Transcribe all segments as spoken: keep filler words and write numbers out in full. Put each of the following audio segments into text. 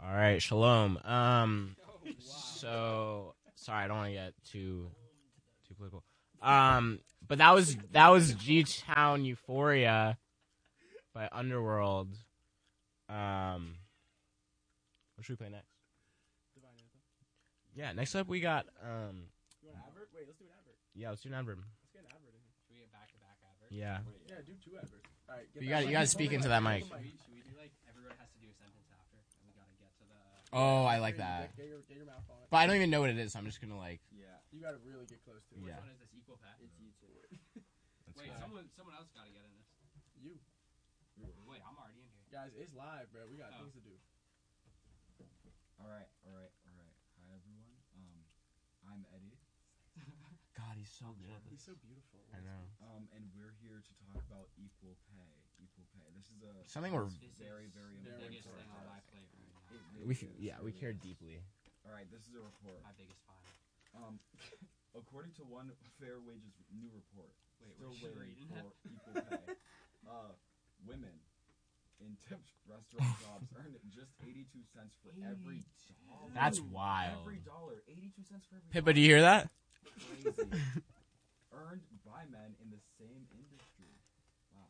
All right, shalom. Um, so sorry, I don't want to get too too political. Um, but that was that was G-Town Euphoria by Underworld. Um, what should we play next? Divine Anthem. Yeah, next up we got um. You want an advert? Wait, let's do an advert. Yeah, let's do an advert. Let's get an advert in here. Should we get back-to-back adverts? Yeah. Yeah, do two adverts. All right, get You that got mic. you got to Hold speak the into mic. that Hold mic. the Should we, should we do like everyone has to do a sentence after, and we gotta get to the. Oh, I like Get- that. Get, your, get your mouth on it. But I don't even know what it is, so I'm just gonna like. Yeah. You gotta really get close to it. Which Yeah. one is this? Equal pay? It's you two. Let's Wait, go. someone someone else gotta get in this. You. Wait, I'm already in here. Guys, it's live, bro. We got Oh. things to do. All right, all right, all right. Hi everyone. Um, I'm Eddie. God, he's so good at He's this. so beautiful. I know. Um, and we're here to talk about equal pay. Equal pay. This is a Something we're This very, is very the important biggest for thing on us. my plate right now. It really we is, yeah we really care is. deeply. All right, this is a report. My biggest file. Um, according to one Fair Wages new report, Wait, still we're just waiting reading for it. equal pay. Uh, women in tipped restaurant jobs earn just eighty-two cents for every dollar. That's wild. Every dollar, eighty-two cents for every. Pippa, do you hear that? Crazy. Earned by men in the same industry. Wow.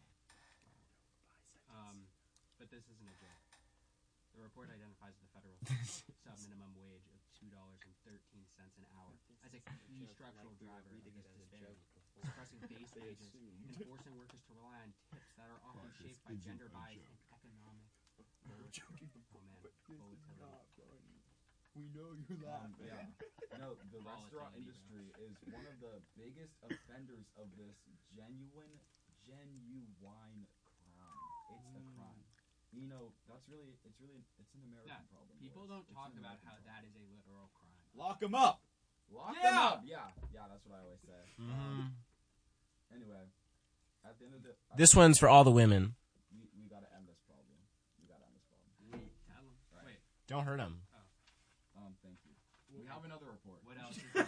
Um, but this isn't a joke. The report identifies the federal sub-minimum wage of two dollars and thirteen cents an hour as a key structural driver of this disparity, suppressing base wages, and forcing workers to rely on tips that are often shaped by gender bias and economic volatility. Oh man, volatility. We know you're Um, yeah. No, the restaurant Volatility, industry is one of the biggest offenders of this genuine, genuine crime. It's a crime. You know, that's really, it's really, it's an American Yeah, problem. people boys. don't It's talk an about American how problem. that is a literal crime. Lock them up. Lock them Yeah! up. Yeah, yeah, that's what I always say. Um, anyway, at the end of the, at This the- one's for all the women. We, we gotta end this problem. We gotta end this problem. Tell 'em. Right. Wait, Don't hurt him. Um, thank you. We have another report. what else? Is there?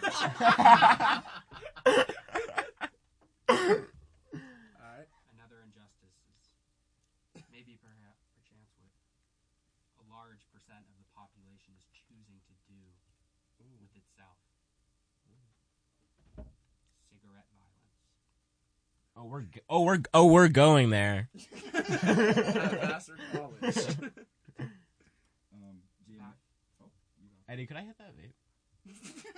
Alright. Another injustice is maybe perhaps perchance what a large percent of the population is choosing to do with itself. Cigarette violence. Oh, we're go- oh we're oh we're going there. Vassar College. Um, Jamie. Back- Oh, you got Eddie, could I hit that vape? He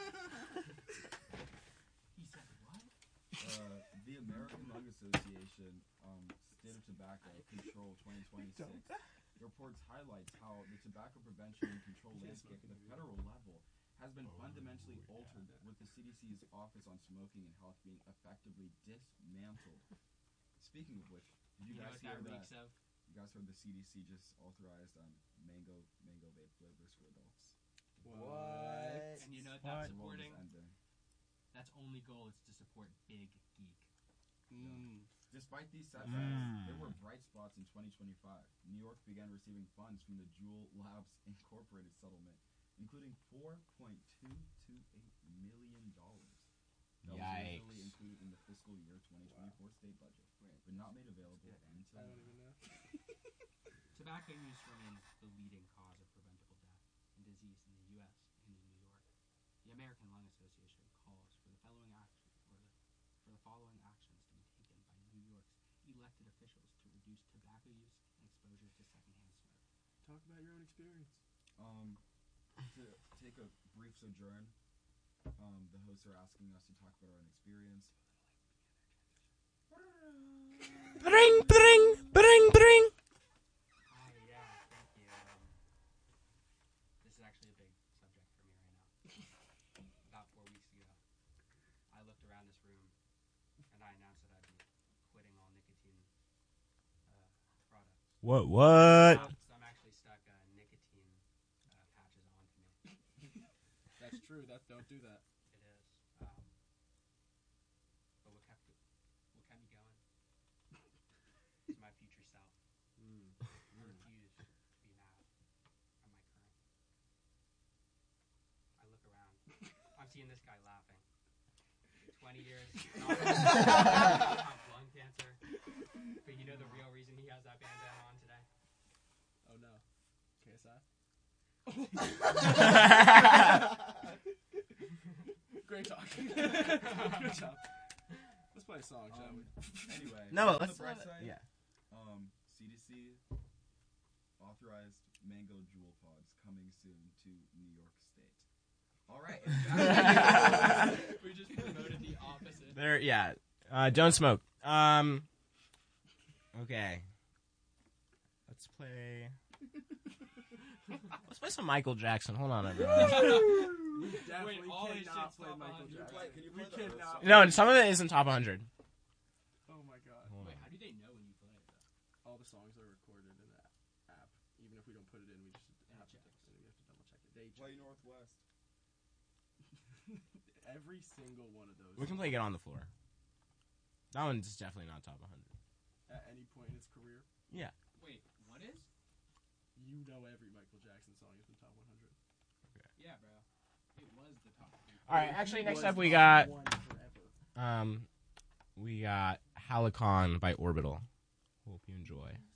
said what? Uh, the American Lung Association, um, State of Tobacco Control twenty twenty-six reports highlights how the tobacco prevention and control landscape at the federal level has been fundamentally altered, with the C D C's Office on Smoking and Health being effectively dismantled. Speaking of which, did you, You know guys what hear that that? reeks of? You guys heard the C D C just authorized um, mango mango vape flavors for adults. What? And you know what What? that's The world is supporting? ending. That's only goal is to support Big Geek. Mm. Despite these setbacks, Mm. there were bright spots in twenty twenty-five. New York began receiving funds from the Juul Labs Incorporated settlement, including four point two two eight million dollars. That was Yikes. originally included in the fiscal year twenty twenty-four state budget, but not made available I until don't even know. Tobacco use remains the leading cause of preventable death and disease in the U S and in New York. The American Lung Association calls for the following action, or the, for the following actions to be taken by New York's elected officials to reduce tobacco use and exposure to secondhand smoke. Talk about your own experience. um to take a brief sojourn. Um, the hosts are asking us to talk about our own experience. Bring, bring, bring, bring. Hi, yeah, thank you. Um, this is actually a big subject for me right now. About four weeks ago, I looked around this room and I announced that I'd be quitting all nicotine uh, products. What? What? Um, so I'm actually stuck uh, nicotine uh, patches onto me. That's true. That don't do that. It is. Um, but what kept what kept me going is my future self. Mm. I refuse to be mad at my current. I look around. I'm seeing this guy laughing. Twenty years. Lung cancer. But you know the real reason he has that bandana on today? Oh no. K S I? Great talk. Good job. Let's play a song, shall Um, we? anyway, No, on let's the bright let- side, yeah. um, C D C authorized mango jewel pods coming soon to New York State. All right. We just promoted the opposite. There, yeah. Uh, don't smoke. Um. Okay. Let's play. Let's play some Michael Jackson. Hold on, everyone. We definitely Wait, all this cannot shit's play top Michael one hundred. Jackson. Play- can you we play the cannot. No, some of it isn't top one hundred. Oh my god. Hold Wait, on. how do they know when you play it though? All the songs are recorded in that app. Even if we don't put it in, we just have to, we have to double check it. They Play check Northwest. every single one of those We can play Get on the Floor. That one's definitely not top one hundred. at any point in its career. Wait, what is? You know every Michael Jackson song has been top one hundred. Yeah, bro. It was the top. All right. Actually, next Was up we top got one forever. um, we got Halicon by Orbital. Hope you enjoy.